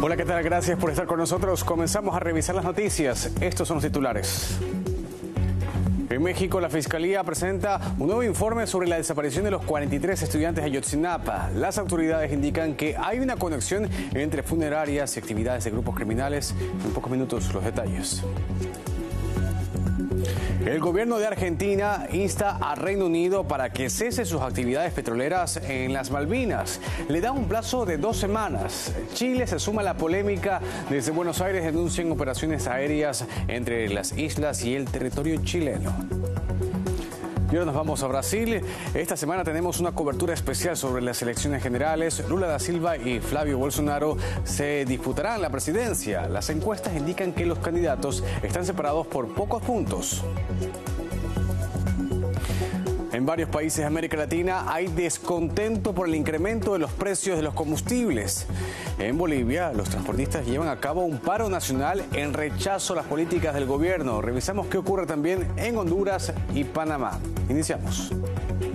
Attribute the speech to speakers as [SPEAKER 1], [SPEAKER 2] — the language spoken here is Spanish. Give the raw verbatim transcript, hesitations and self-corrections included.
[SPEAKER 1] Hola, ¿qué tal? Gracias por estar con nosotros. Comenzamos a revisar las noticias. Estos son los titulares. En México, la Fiscalía presenta un nuevo informe sobre la desaparición de los cuarenta y tres estudiantes de Ayotzinapa. Las autoridades indican que hay una conexión entre funerarias y actividades de grupos criminales. En pocos minutos, los detalles. El gobierno de Argentina insta a Reino Unido para que cese sus actividades petroleras en las Malvinas. Le da un plazo de dos semanas. Chile se suma a la polémica. Desde Buenos Aires denuncian operaciones aéreas entre las islas y el territorio chileno. Y ahora nos vamos a Brasil. Esta semana tenemos una cobertura especial sobre las elecciones generales. Lula da Silva y Flavio Bolsonaro se disputarán la presidencia. Las encuestas indican que los candidatos están separados por pocos puntos. En varios países de América Latina hay descontento por el incremento de los precios de los combustibles. En Bolivia, los transportistas llevan a cabo un paro nacional en rechazo a las políticas del gobierno. Revisamos qué ocurre también en Honduras y Panamá. Iniciamos.